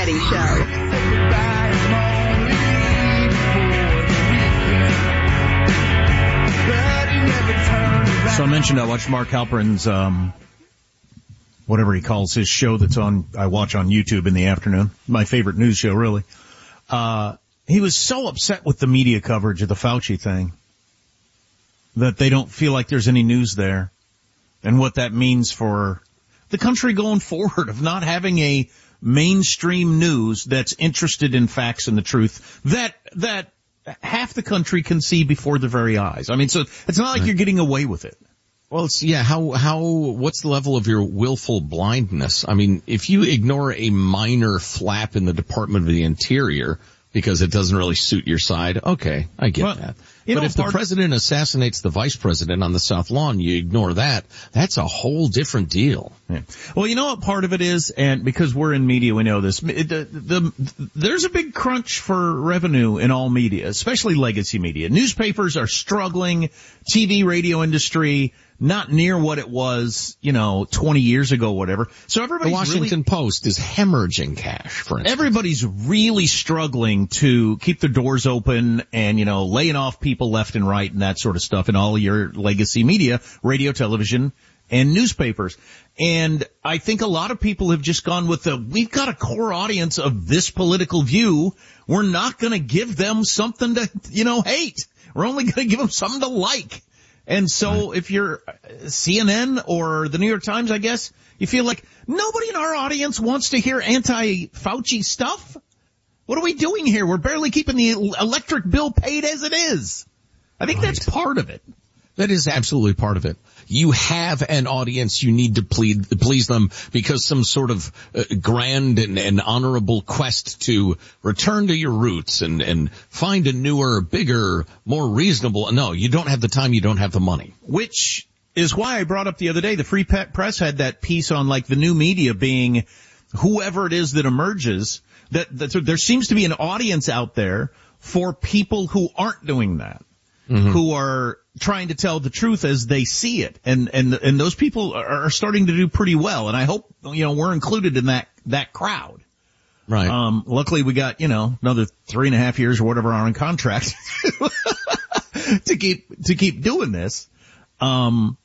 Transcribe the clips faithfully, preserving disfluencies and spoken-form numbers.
Petty Show. So I mentioned I watched Mark Halperin's, um, whatever he calls his show that's on, I watch on YouTube in the afternoon. My favorite news show, really. Uh, he was so upset with the media coverage of the Fauci thing that they don't feel like there's any news there, and what that means for the country going forward of not having a mainstream news that's interested in facts and the truth that, that half the country can see before their very eyes. I mean, so it's not like you're getting away with it. Well, it's, yeah, how, how, what's the level of your willful blindness? I mean, if you ignore a minor flap in the Department of the Interior because it doesn't really suit your side, okay, I get well, that. But know, if the president assassinates the vice president on the South Lawn, you ignore that, that's a whole different deal. Yeah. Well, you know what part of it is, and because we're in media, we know this, the, the, the, there's a big crunch for revenue in all media, especially legacy media. Newspapers are struggling, T V, radio industry, not near what it was, you know, twenty years ago, whatever. So everybody's The Washington really, Post is hemorrhaging cash, for instance. Everybody's really struggling to keep their doors open and, you know, laying off people left and right and that sort of stuff in all your legacy media, radio, television, and newspapers. And I think a lot of people have just gone with the, we've got a core audience of this political view. We're not going to give them something to, you know, hate. We're only going to give them something to like. And so if you're C N N or the New York Times, I guess, you feel like nobody in our audience wants to hear anti-Fauci stuff. What are we doing here? We're barely keeping the electric bill paid as it is. I think right. That's part of it. That is absolutely part of it. You have an audience. You need to plead, please them because some sort of uh, grand and, and honorable quest to return to your roots and, and find a newer, bigger, more reasonable. No, you don't have the time. You don't have the money. Which is why I brought up the other day, the Free Press had that piece on like the new media being whoever it is that emerges, that, that so there seems to be an audience out there for people who aren't doing that. Mm-hmm. Who are trying to tell the truth as they see it. And, and, and those people are starting to do pretty well. And I hope, you know, we're included in that, that crowd. Right. Um, luckily we got, you know, another three and a half years or whatever are on contract to keep, to keep doing this. Um,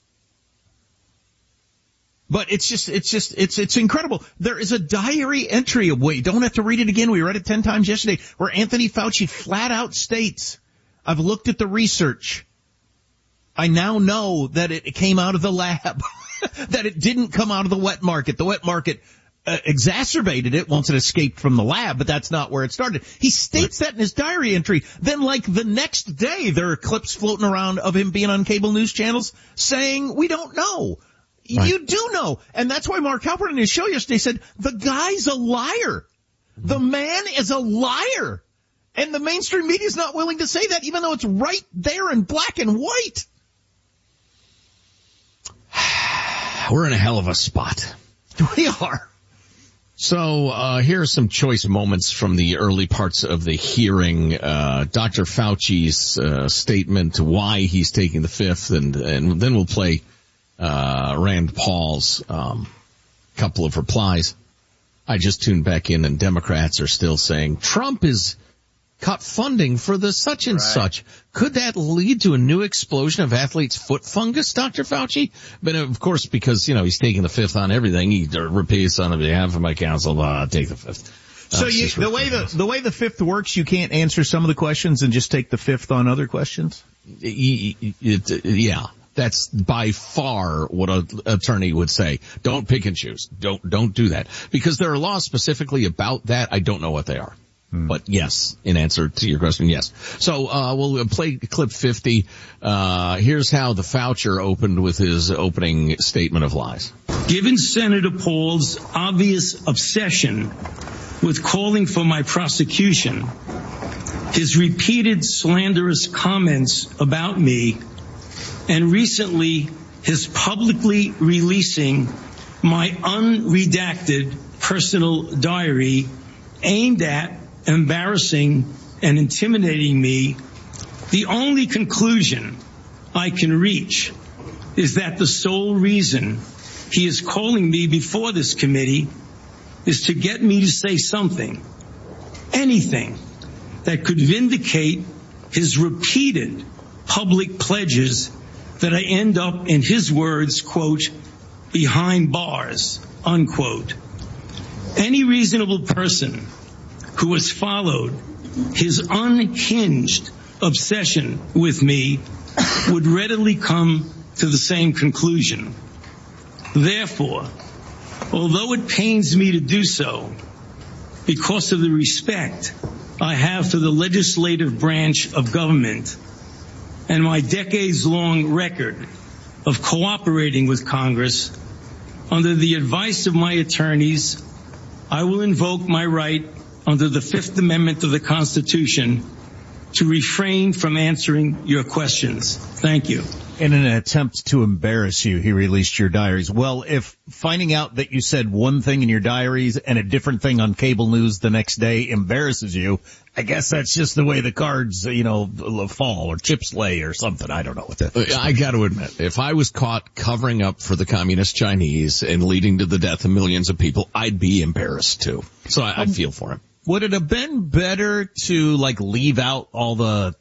but it's just, it's just, it's, it's incredible. There is a diary entry of, wait, don't have to read it again. We read it ten times yesterday where Anthony Fauci flat out states, I've looked at the research. I now know that it came out of the lab, that it didn't come out of the wet market. The wet market uh, exacerbated it once it escaped from the lab, but that's not where it started. He states that in his diary entry. Then like the next day, there are clips floating around of him being on cable news channels saying, we don't know. Right. You do know. And that's why Mark Halperin in his show yesterday said, the guy's a liar. The man is a liar. And the mainstream media is not willing to say that, even though it's right there in black and white. We're in a hell of a spot. We are. So, uh, here are some choice moments from the early parts of the hearing. Uh, Doctor Fauci's, uh, statement, why he's taking the fifth, and, and then we'll play, uh, Rand Paul's, um, couple of replies. I just tuned back in and Democrats are still saying Trump is cut funding for the such and right. such. Could that lead to a new explosion of athletes' foot fungus, Doctor Fauci? But of course, because, you know, he's taking the fifth on everything, he repeats on behalf of my counsel, uh, take the fifth. So you, the way the, the way the fifth works, you can't answer some of the questions and just take the fifth on other questions? It, it, it, yeah. That's by far what an attorney would say. Don't pick and choose. Don't, don't do that. Because there are laws specifically about that. I don't know what they are. But yes, in answer to your question, yes. So, uh, we'll play clip fifty. Uh, here's how the Faucher opened with his opening statement of lies. Given Senator Paul's obvious obsession with calling for my prosecution, his repeated slanderous comments about me, and recently his publicly releasing my unredacted personal diary aimed at embarrassing and intimidating me, the only conclusion I can reach is that the sole reason he is calling me before this committee is to get me to say something, anything, that could vindicate his repeated public pledges that I end up, in his words, quote, behind bars, unquote. Any reasonable person who has followed his unhinged obsession with me would readily come to the same conclusion. Therefore, although it pains me to do so, because of the respect I have for the legislative branch of government and my decades-long record of cooperating with Congress, under the advice of my attorneys, I will invoke my right under the Fifth Amendment of the Constitution to refrain from answering your questions. Thank you. In an attempt to embarrass you, he released your diaries. Well, if finding out that you said one thing in your diaries and a different thing on cable news the next day embarrasses you, I guess that's just the way the cards, you know, fall or chips lay or something. I don't know what that is. I got to admit, if I was caught covering up for the communist Chinese and leading to the death of millions of people, I'd be embarrassed too. So I, I feel for him. Would it have been better to, like, leave out all the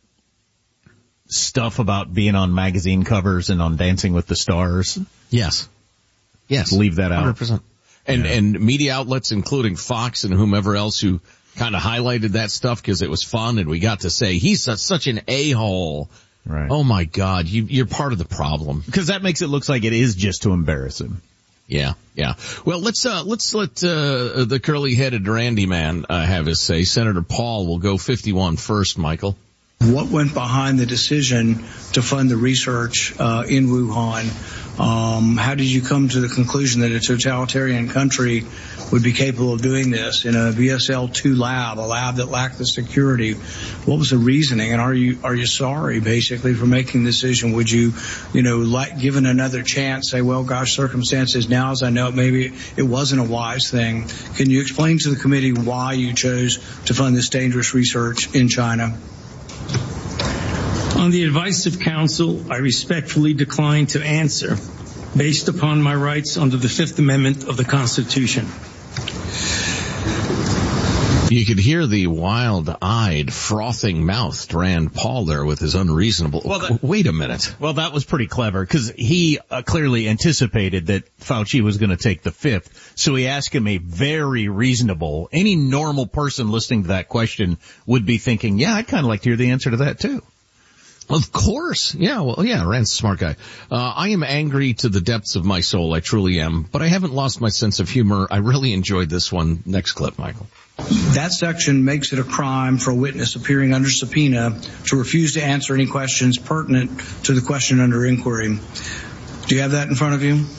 stuff about being on magazine covers and on Dancing with the Stars? Yes. Yes. Leave that out. one hundred percent. And, yeah. and media outlets, including Fox and whomever else who kind of highlighted that stuff because it was fun and we got to say, he's such, such an a-hole. Right. Oh my God, you, you're part of the problem. Because that makes it look like it is just to embarrass him. Yeah, yeah. Well, let's, uh, let's let, uh, the curly-headed Randy man, uh, have his say. Senator Paul will go fifty-one first, Michael. What went behind the decision to fund the research uh, in Wuhan? Um, how did you come to the conclusion that a totalitarian country would be capable of doing this in a V S L two lab, a lab that lacked the security? What was the reasoning? And are you are you sorry, basically, for making the decision? Would you, you know, like given another chance, say, well, gosh, circumstances now, as I know it, maybe it wasn't a wise thing. Can you explain to the committee why you chose to fund this dangerous research in China? On the advice of counsel, I respectfully decline to answer based upon my rights under the Fifth Amendment of the Constitution. You could hear the wild-eyed, frothing-mouthed Rand Paul there with his unreasonable... Well, that, wait a minute. Well, that was pretty clever because he uh, clearly anticipated that Fauci was going to take the fifth. So he asked him a very reasonable... Any normal person listening to that question would be thinking, yeah, I'd kind of like to hear the answer to that, too. Of course. Yeah, well, yeah, Rand's a smart guy. Uh, I am angry to the depths of my soul. I truly am. But I haven't lost my sense of humor. I really enjoyed this one. Next clip, Michael. That section makes it a crime for a witness appearing under subpoena to refuse to answer any questions pertinent to the question under inquiry. Do you have that in front of you?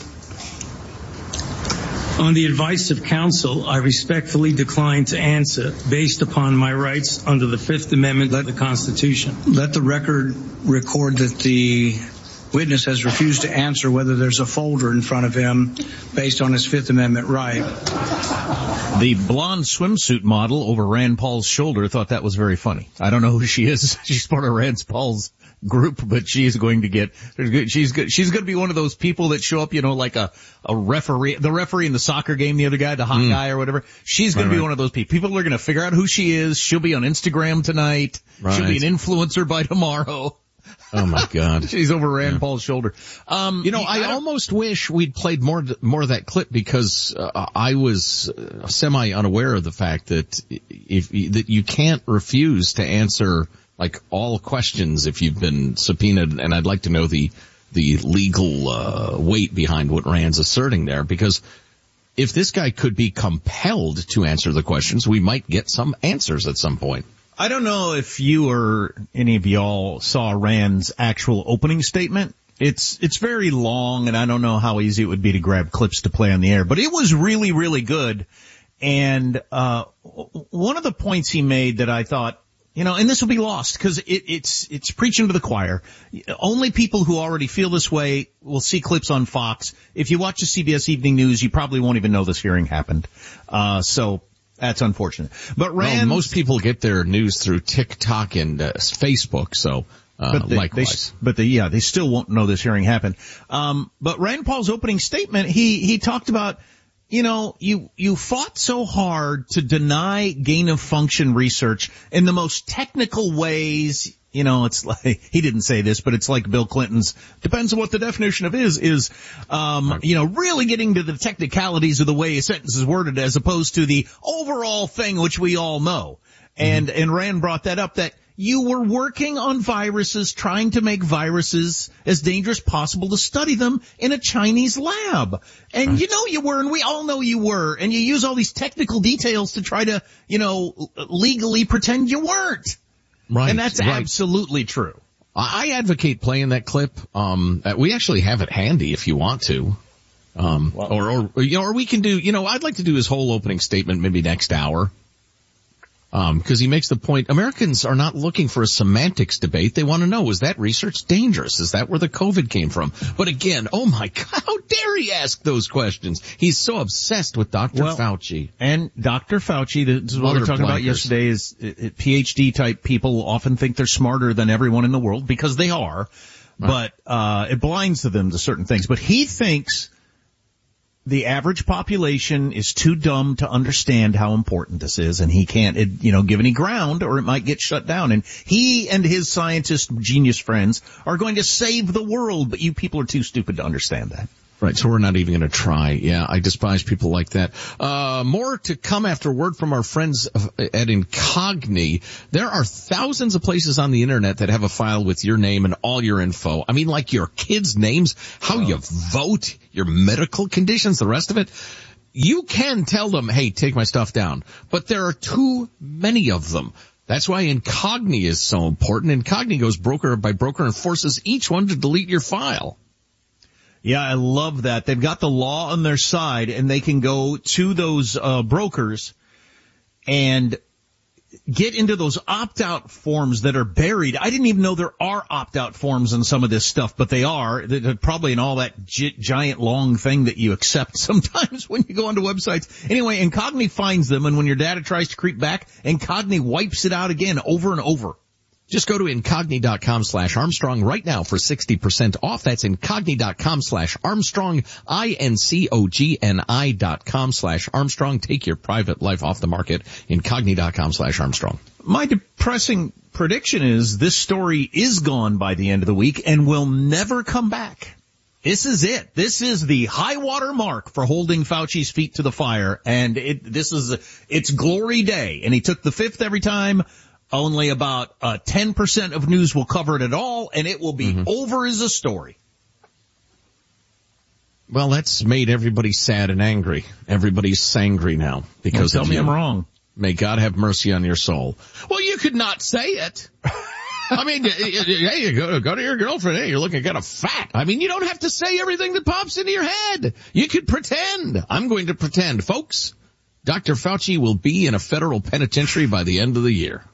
On the advice of counsel, I respectfully decline to answer based upon my rights under the Fifth Amendment let, of the Constitution. Let the record record that the witness has refused to answer whether there's a folder in front of him based on his Fifth Amendment right. The blonde swimsuit model over Rand Paul's shoulder thought that was very funny. I don't know who she is. She's part of Rand Paul's group, but she's going to get, she's good. She's going to be one of those people that show up, you know, like a, a referee, the referee in the soccer game, the other guy, the hot mm. guy or whatever. She's going right, to be right. one of those people. People are going to figure out who she is. She'll be on Instagram tonight. Right. She'll be an influencer by tomorrow. Oh my God. She's over Rand yeah. Paul's shoulder. Um, you know, I, I almost wish we'd played more, more of that clip because uh, I was uh, semi unaware of the fact that if, that you can't refuse to answer like all questions if you've been subpoenaed, and I'd like to know the, the legal, uh, weight behind what Rand's asserting there, because if this guy could be compelled to answer the questions, we might get some answers at some point. I don't know if you or any of y'all saw Rand's actual opening statement. It's, it's very long, and I don't know how easy it would be to grab clips to play on the air, but it was really, really good. And, uh, one of the points he made that I thought, you know, and this will be lost because it, it's, it's preaching to the choir. Only people who already feel this way will see clips on Fox. If you watch the C B S Evening News, you probably won't even know this hearing happened. Uh, so that's unfortunate. But Rand, well, most people get their news through TikTok and uh, Facebook, so uh, but they, likewise. They, but they, yeah, they still won't know this hearing happened. Um, but Rand Paul's opening statement, he, he talked about, you know, you, you fought so hard to deny gain of function research in the most technical ways. You know, it's like, he didn't say this, but it's like Bill Clinton's, depends on what the definition of is, is, um, you know, really getting to the technicalities of the way a sentence is worded as opposed to the overall thing which we all know. And, mm-hmm. and Rand brought that up, that you were working on viruses, trying to make viruses as dangerous as possible to study them in a Chinese lab. And right. you know you were, and we all know you were, and you use all these technical details to try to, you know, legally pretend you weren't. Right. And that's right. absolutely true. I advocate playing that clip. Um, we actually have it handy if you want to. Um, well, or, or, you know, or we can do, you know, I'd like to do his whole opening statement maybe next hour. Um, cause he makes the point, Americans are not looking for a semantics debate. They want to know, is that research dangerous? Is that where the COVID came from? But again, oh my God, how dare he ask those questions? He's so obsessed with Doctor Well, Fauci. And Doctor Fauci, this is what we were talking blankers. about yesterday, is it, PhD type people often think they're smarter than everyone in the world, because they are, right. but, uh, it blinds to them to certain things. But he thinks the average population is too dumb to understand how important this is, and he can't, you know, give any ground or it might get shut down. And he and his scientist genius friends are going to save the world, but you people are too stupid to understand that. Right, so we're not even going to try. Yeah, I despise people like that. Uh, more to come after word from our friends at Incogni. There are thousands of places on the internet that have a file with your name and all your info. I mean, like your kids' names, how oh. you vote, your medical conditions, the rest of it. You can tell them, hey, take my stuff down. But there are too many of them. That's why Incogni is so important. Incogni goes broker by broker and forces each one to delete your file. Yeah, I love that. They've got the law on their side, and they can go to those uh brokers and get into those opt-out forms that are buried. I didn't even know there are opt-out forms in some of this stuff, but they are. They're probably in all that gi- giant long thing that you accept sometimes when you go onto websites. Anyway, Incogni finds them, and when your data tries to creep back, Incogni wipes it out again over and over. Just go to Incogni.com slash Armstrong right now for sixty percent off. That's Incogni.com slash Armstrong, I-N-C-O-G-N-I dot com slash Armstrong. Take your private life off the market. Incogni.com slash Armstrong. My depressing prediction is this story is gone by the end of the week and will never come back. This is it. This is the high water mark for holding Fauci's feet to the fire. And it, this is, it's glory day. And he took the fifth every time. Only about uh, ten percent of news will cover it at all, and it will be mm-hmm. over as a story. Well, that's made everybody sad and angry. Everybody's sangry now because well, tell me you. I'm wrong. May God have mercy on your soul. Well, you could not say it. I mean, hey, you go, go to your girlfriend. Hey, you're looking kind of fat. I mean, you don't have to say everything that pops into your head. You could pretend. I'm going to pretend. Folks, Doctor Fauci will be in a federal penitentiary by the end of the year.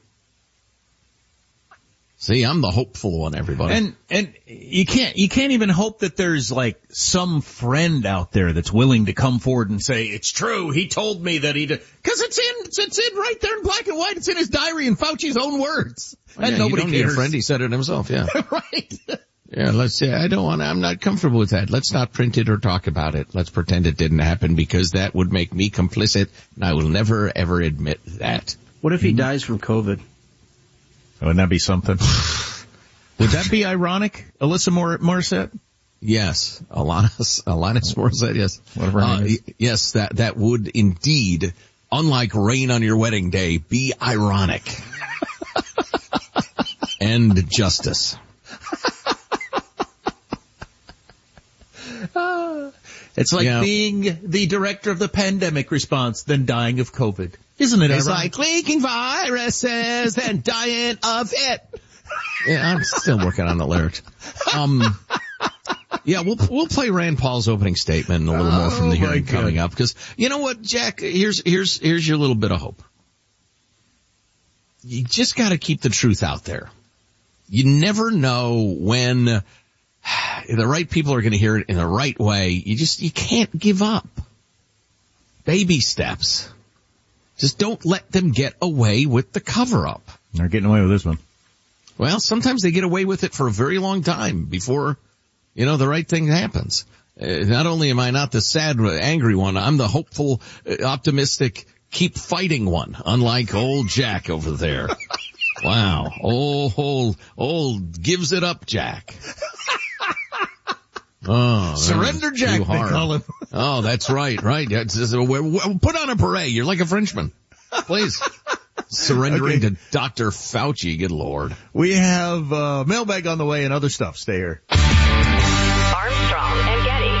See, I'm the hopeful one, everybody. And, and you can't, you can't even hope that there's like some friend out there that's willing to come forward and say, it's true, he told me that he did. Cause it's in, it's, it's in right there in black and white. It's in his diary in Fauci's own words. Oh, and yeah, nobody you don't cares. Need a friend, he said it himself, yeah. Right. Yeah, let's say, I don't want, I'm not comfortable with that. Let's not print it or talk about it. Let's pretend it didn't happen because that would make me complicit and I will never ever admit that. What if he mm-hmm. dies from COVID? Wouldn't that be something? Would that be ironic, Alyssa Mor- Morissette? Yes, Alanis, Alanis Morissette, yes. Whatever uh, yes, that, that would indeed, unlike rain on your wedding day, be ironic. And justice. It's like yeah. being the director of the pandemic response, then dying of COVID. Isn't it? It's ironic? like leaking viruses, then dying of it. Yeah, I'm still working on the lyrics. Um, yeah, we'll we'll play Rand Paul's opening statement and a little more from the hearing oh coming up. Because you know what, Jack? Here's here's here's your little bit of hope. You just got to keep the truth out there. You never know when the right people are going to hear it in the right way. You just you can't give up. Baby steps. Just don't let them get away with the cover-up. They're getting away with this one. Well, sometimes they get away with it for a very long time before, you know, the right thing happens. Uh, not only am I not the sad, angry one, I'm the hopeful, uh, optimistic, keep fighting one, unlike old Jack over there. Wow. Old, old, old gives it up, Jack. Oh, Surrender Jack, they call him. Oh, that's right, right. It's, it's, put on a beret. You're like a Frenchman. Please. Surrendering okay. to Doctor Fauci, good Lord. We have uh mailbag on the way and other stuff. Stay here. Armstrong and Getty.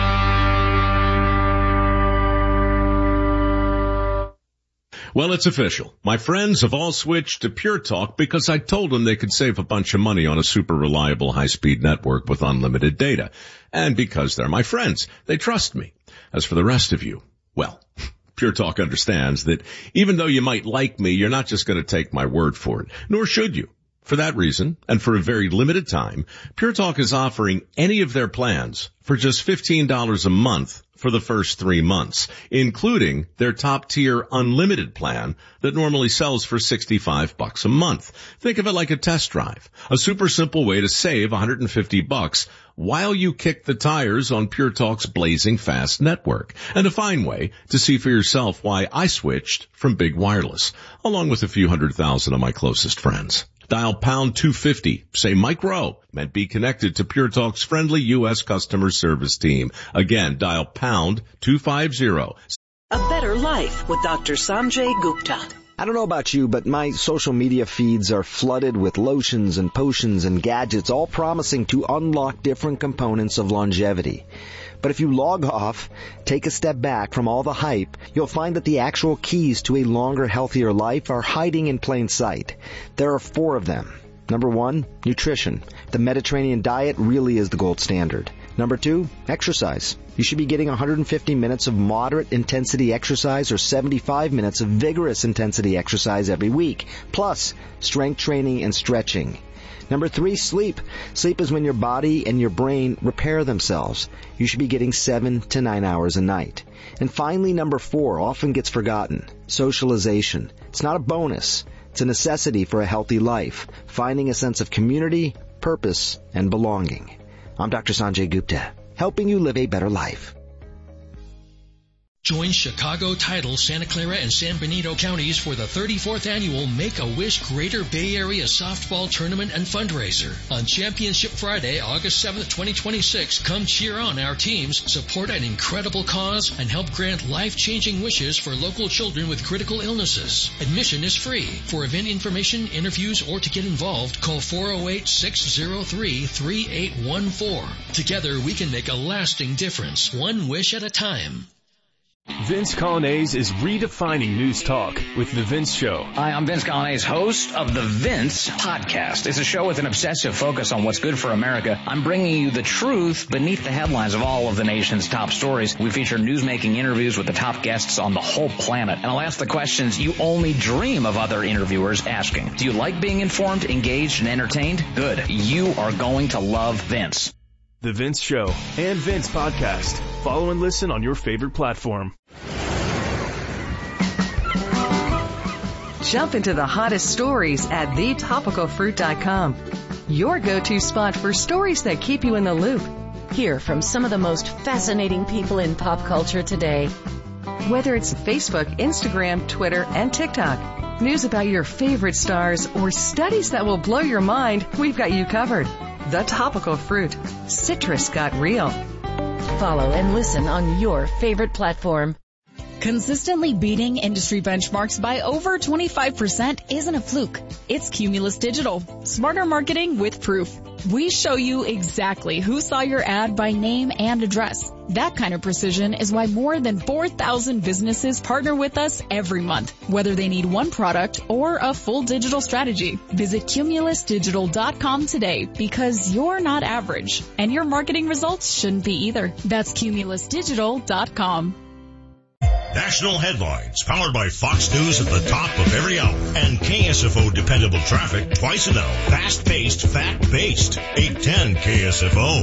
Well, it's official. My friends have all switched to Pure Talk because I told them they could save a bunch of money on a super reliable high-speed network with unlimited data. And because they're my friends, they trust me. As for the rest of you, well, Pure Talk understands that even though you might like me, you're not just going to take my word for it, nor should you. For that reason, and for a very limited time, Pure Talk is offering any of their plans for just fifteen dollars a month for the first three months, including their top-tier unlimited plan that normally sells for sixty-five bucks a month. Think of it like a test drive, a super simple way to save one hundred fifty bucks while you kick the tires on Pure Talk's blazing fast network, and a fine way to see for yourself why I switched from big wireless, along with a few hundred thousand of my closest friends. Dial pound two fifty, say Mike Rowe, and be connected to Pure Talk's friendly U S customer service team. Again, dial pound two fifty. A better life with Doctor Sanjay Gupta. I don't know about you, but my social media feeds are flooded with lotions and potions and gadgets, all promising to unlock different components of longevity. But if you log off, take a step back from all the hype, you'll find that the actual keys to a longer, healthier life are hiding in plain sight. There are four of them. Number one, nutrition. The Mediterranean diet really is the gold standard. Number two, exercise. You should be getting one hundred fifty minutes of moderate intensity exercise or seventy-five minutes of vigorous intensity exercise every week, plus strength training and stretching. Number three, sleep. Sleep is when your body and your brain repair themselves. You should be getting seven to nine hours a night. And finally, number four, often gets forgotten, socialization. It's not a bonus. It's a necessity for a healthy life, finding a sense of community, purpose, and belonging. I'm Doctor Sanjay Gupta, helping you live a better life. Join Chicago, Tidal, Santa Clara, and San Benito counties for the thirty-fourth annual Make-A-Wish Greater Bay Area Softball Tournament and Fundraiser. On Championship Friday, August seventh, twenty twenty-six, come cheer on our teams, support an incredible cause, and help grant life-changing wishes for local children with critical illnesses. Admission is free. For event information, interviews, or to get involved, call four oh eight, six oh three, three eight one four. Together, we can make a lasting difference, one wish at a time. Vince Colonnese is redefining news talk with The Vince Show. Hi, I'm Vince Colonnese, host of The Vince Podcast. It's a show with an obsessive focus on what's good for America. I'm bringing you the truth beneath the headlines of all of the nation's top stories. We feature newsmaking interviews with the top guests on the whole planet. And I'll ask the questions you only dream of other interviewers asking. Do you like being informed, engaged, and entertained? Good. You are going to love Vince. The Vince Show and Vince Podcast. Follow and listen on your favorite platform. Jump into the hottest stories at the topical fruit dot com. Your go-to spot for stories that keep you in the loop. Hear from some of the most fascinating people in pop culture today. Whether it's Facebook, Instagram, Twitter, and TikTok, news about your favorite stars, or studies that will blow your mind, we've got you covered. The Topical Fruit. Citrus got real. Follow and listen on your favorite platform. Consistently beating industry benchmarks by over twenty-five percent isn't a fluke. It's Cumulus Digital. Smarter marketing with proof. We show you exactly who saw your ad by name and address. That kind of precision is why more than four thousand businesses partner with us every month, whether they need one product or a full digital strategy. Visit cumulus digital dot com today, because you're not average, and your marketing results shouldn't be either. That's cumulus digital dot com. National headlines powered by Fox News at the top of every hour and K S F O dependable traffic twice an hour. Fast-paced, fact-based. eight ten K S F O.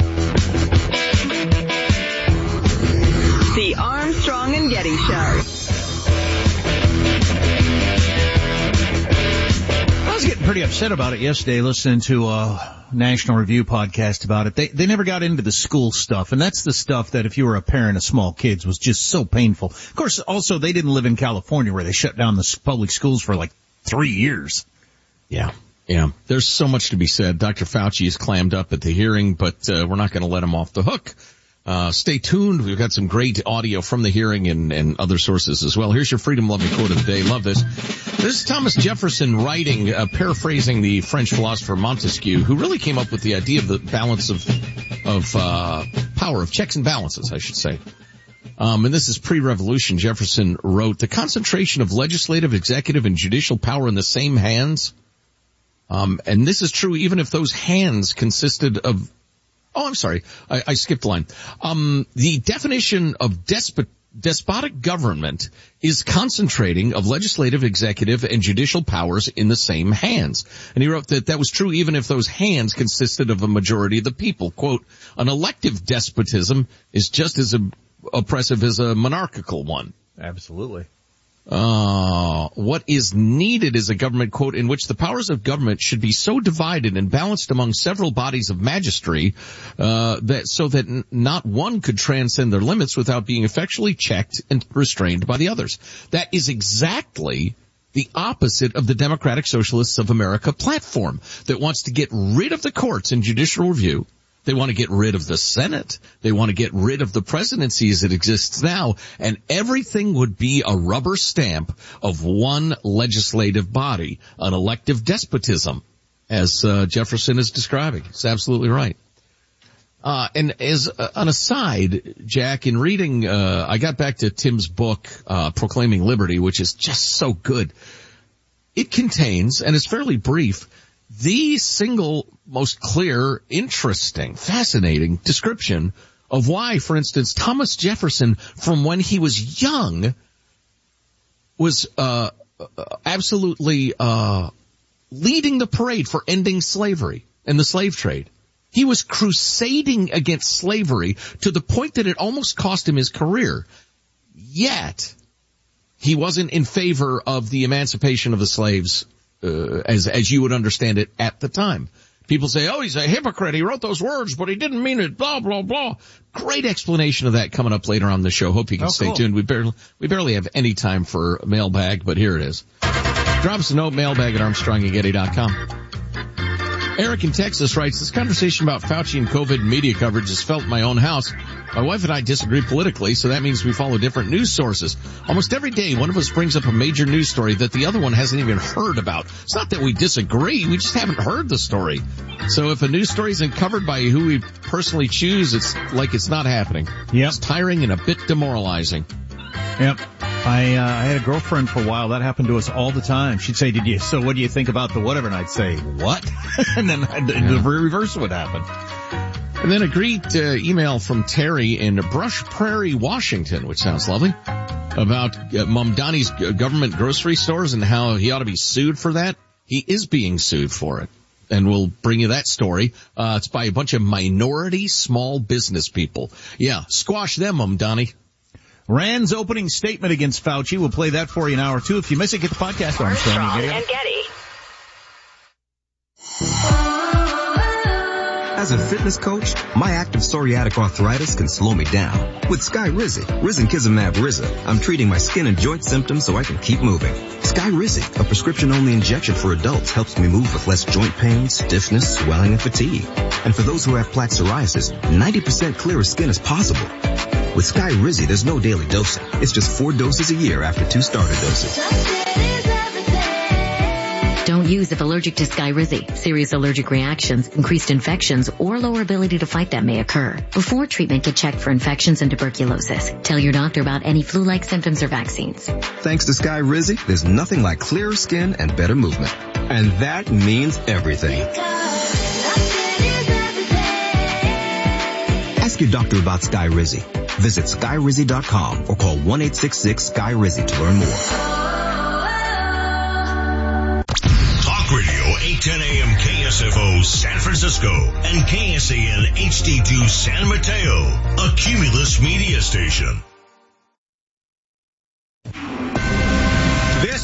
The Armstrong and Getty Show. I was getting pretty upset about it yesterday, listening to a National Review podcast about it. They they never got into the school stuff, and that's the stuff that if you were a parent of small kids was just so painful. Of course, also, they didn't live in California where they shut down the public schools for like three years. Yeah. Yeah. There's so much to be said. Doctor Fauci is clammed up at the hearing, but uh, we're not going to let him off the hook. Uh, stay tuned. We've got some great audio from the hearing and, and other sources as well. Here's your Freedom Loving quote of the day. Love this. This is Thomas Jefferson writing, uh, paraphrasing the French philosopher Montesquieu, who really came up with the idea of the balance of, of, uh, power, of checks and balances, I should say. Um, and this is pre-revolution. Jefferson wrote, the concentration of legislative, executive, and judicial power in the same hands. Um, and this is true even if those hands consisted of Oh, I'm sorry. I, I skipped a line. Um, the definition of despot, despotic government is concentrating of legislative, executive, and judicial powers in the same hands. And he wrote that that was true even if those hands consisted of a majority of the people. Quote, an elective despotism is just as ob- oppressive as a monarchical one. Absolutely. Uh, what is needed is a government, quote, in which the powers of government should be so divided and balanced among several bodies of magistracy, uh, that, so that n- not one could transcend their limits without being effectually checked and restrained by the others. That is exactly the opposite of the Democratic Socialists of America platform that wants to get rid of the courts and judicial review. They want to get rid of the Senate. They want to get rid of the presidency as it exists now. And everything would be a rubber stamp of one legislative body, an elective despotism, as uh, Jefferson is describing. It's absolutely right. Uh, and as uh, an aside, Jack, in reading, uh, I got back to Tim's book, uh, Proclaiming Liberty, which is just so good. It contains, and it's fairly brief, the single most clear, interesting, fascinating description of why, for instance, Thomas Jefferson, from when he was young, was uh absolutely uh leading the parade for ending slavery and the slave trade. He was crusading against slavery to the point that it almost cost him his career. Yet, he wasn't in favor of the emancipation of the slaves Uh, as, as you would understand it at the time. People say, oh, he's a hypocrite. He wrote those words, but he didn't mean it, blah, blah, blah. Great explanation of that coming up later on the show. Hope you can oh, stay cool. tuned. We barely, we barely have any time for mailbag, but here it is. Drop us a note, mailbag at armstrong and getty dot com. Eric in Texas writes, this conversation about Fauci and COVID media coverage is felt in my own house. My wife and I disagree politically, so that means we follow different news sources. Almost every day, one of us brings up a major news story that the other one hasn't even heard about. It's not that we disagree, we just haven't heard the story. So if a news story isn't covered by who we personally choose, it's like it's not happening. Yep. It's tiring and a bit demoralizing. Yep. I, uh, I had a girlfriend for a while. That happened to us all the time. She'd say, did you, so what do you think about the whatever? And I'd say, what? And then I'd, yeah. the reverse would happen. And then a great uh, email from Terry in Brush Prairie, Washington, which sounds lovely, about uh, Mamdani's government grocery stores and how he ought to be sued for that. He is being sued for it. And we'll bring you that story. Uh, it's by a bunch of minority small business people. Yeah, squash them, Mamdani. Rand's opening statement against Fauci. We'll play that for you in hour two. If you miss it, get the podcast on Armstrong and Getty. As a fitness coach, my active psoriatic arthritis can slow me down. With Skyrizi, Risankizumab Riza, I'm treating my skin and joint symptoms so I can keep moving. Skyrizi, a prescription-only injection for adults, helps me move with less joint pain, stiffness, swelling, and fatigue. And for those who have plaque psoriasis, ninety percent clearer skin is possible. With Skyrizi, there's no daily dosing. It's just four doses a year after two starter doses. Don't use if allergic to Skyrizi. Serious allergic reactions, increased infections, or lower ability to fight them may occur. Before treatment, get checked for infections and tuberculosis. Tell your doctor about any flu-like symptoms or vaccines. Thanks to Skyrizi, there's nothing like clearer skin and better movement. And that means everything. Ask your doctor about Skyrizi. Visit Skyrizi dot com or call one eight six six Sky Rizi to learn more. Talk Radio eight ten A M K S F O San Francisco and K S A N H D two San Mateo, a Cumulus media station. This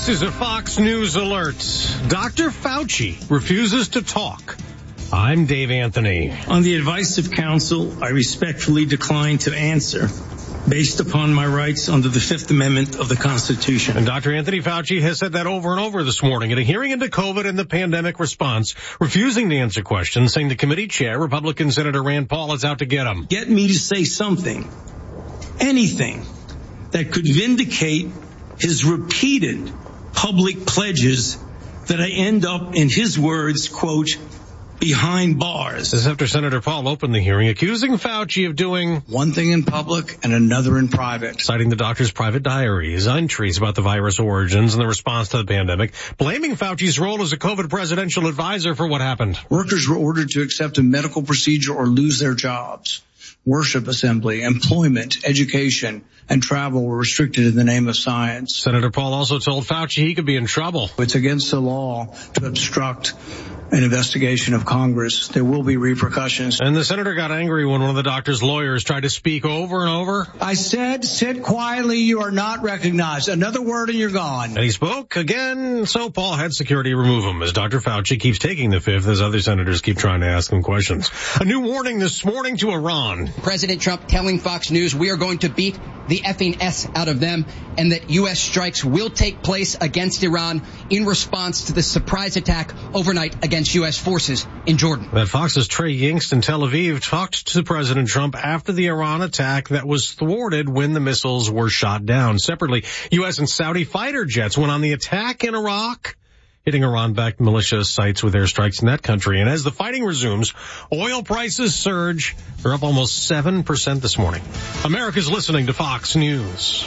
This is a Fox News alert. Doctor Fauci refuses to talk. I'm Dave Anthony. On the advice of counsel, I respectfully decline to answer based upon my rights under the Fifth Amendment of the Constitution. And Doctor Anthony Fauci has said that over and over this morning at a hearing into COVID and the pandemic response, refusing to answer questions, saying the committee chair, Republican Senator Rand Paul, is out to get him. Get me to say something, anything, that could vindicate his repeated public pledges that I end up, in his words, quote, behind bars. This after Senator Paul opened the hearing, accusing Fauci of doing one thing in public and another in private, citing the doctor's private diaries, entries about the virus origins and the response to the pandemic, blaming Fauci's role as a COVID presidential advisor for what happened. Workers were ordered to accept a medical procedure or lose their jobs. Worship assembly, employment, education, and travel were restricted in the name of science. Senator Paul also told Fauci he could be in trouble. It's against the law to obstruct an investigation of Congress. There will be repercussions. And the senator got angry when one of the doctor's lawyers tried to speak over and over. I said, sit quietly, you are not recognized. Another word and you're gone. And he spoke again, so Paul had security remove him as Doctor Fauci keeps taking the fifth as other senators keep trying to ask him questions. A new warning this morning to Iran. President Trump telling Fox News we are going to beat the effing S out of them, and that U S strikes will take place against Iran in response to the surprise attack overnight against U S forces in Jordan. That Fox's Trey Yingst in Tel Aviv talked to President Trump after the Iran attack that was thwarted when the missiles were shot down. Separately, U S and Saudi fighter jets went on the attack in Iraq, hitting Iran-backed militia sites with airstrikes in that country. And as the fighting resumes, oil prices surge. They're up almost seven percent this morning. America's listening to Fox News.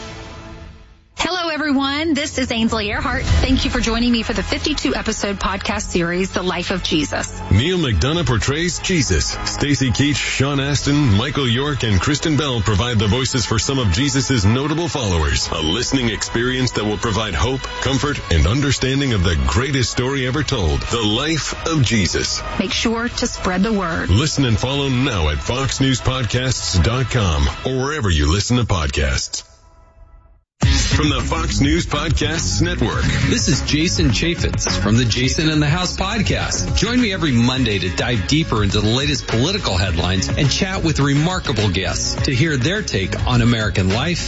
Hello, everyone. This is Ainsley Earhart. Thank you for joining me for the fifty-two episode podcast series, The Life of Jesus. Neil McDonough portrays Jesus. Stacey Keach, Sean Astin, Michael York, and Kristen Bell provide the voices for some of Jesus' notable followers. A listening experience that will provide hope, comfort, and understanding of the greatest story ever told, The Life of Jesus. Make sure to spread the word. Listen and follow now at fox news podcasts dot com or wherever you listen to podcasts. From the Fox News Podcasts Network. This is Jason Chaffetz from the Jason in the House podcast. Join me every Monday to dive deeper into the latest political headlines and chat with remarkable guests to hear their take on American life